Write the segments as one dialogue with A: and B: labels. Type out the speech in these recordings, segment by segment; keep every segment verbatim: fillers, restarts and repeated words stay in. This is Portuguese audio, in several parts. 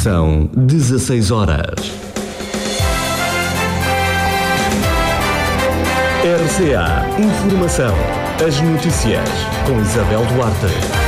A: São dezasseis horas. R C A Informação. As notícias com Isabel Duarte.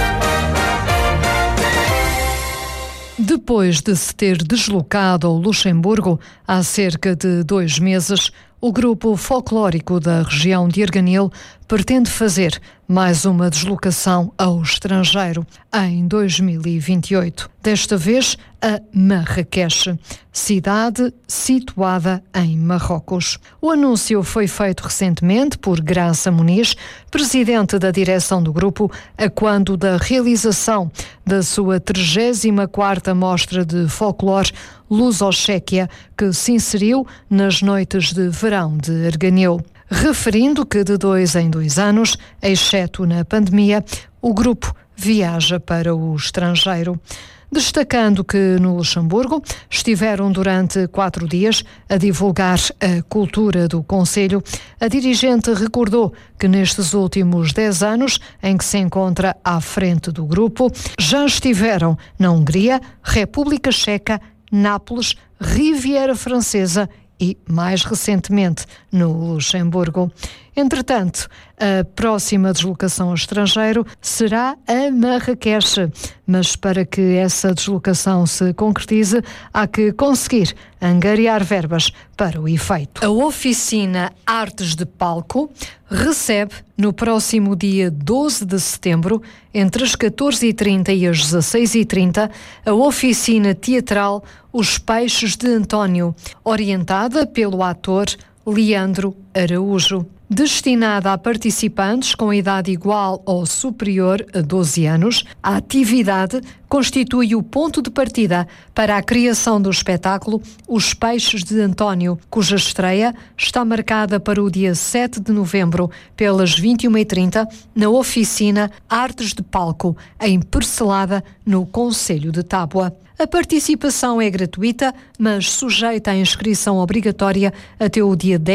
B: Depois de se ter deslocado ao Luxemburgo há cerca de dois meses, o grupo folclórico da região de Arganil pretende fazer mais uma deslocação ao estrangeiro em dois mil e vinte e oito. Desta vez a Marrakech, cidade situada em Marrocos. O anúncio foi feito recentemente por Graça Muniz, presidente da direção do grupo, a quando da realização da sua trigésima quarta Mostra de Folclore Luso-Chequia, que se inseriu nas noites de verão de Arganil. Referindo que de dois em dois anos, exceto na pandemia, o grupo viaja para o estrangeiro. Destacando que no Luxemburgo estiveram durante quatro dias a divulgar a cultura do concelho, a dirigente recordou que nestes últimos dez anos em que se encontra à frente do grupo, já estiveram na Hungria, República Checa, Nápoles, Riviera Francesa e, mais recentemente, no Luxemburgo. Entretanto, a próxima deslocação ao estrangeiro será a Marrakech, mas para que essa deslocação se concretize, há que conseguir angariar verbas para o efeito. A oficina Artes de Palco recebe no próximo dia doze de setembro, entre as catorze e trinta e as dezasseis e trinta, a oficina teatral Os Peixes de António, orientada pelo ator Leandro Araújo. Destinada a participantes com idade igual ou superior a doze anos, a atividade constitui o ponto de partida para a criação do espetáculo Os Peixes de António, cuja estreia está marcada para o dia sete de novembro, pelas vinte e uma e trinta, na oficina Artes de Palco, em Percelada, no concelho de Tábua. A participação é gratuita, mas sujeita à inscrição obrigatória até o dia dez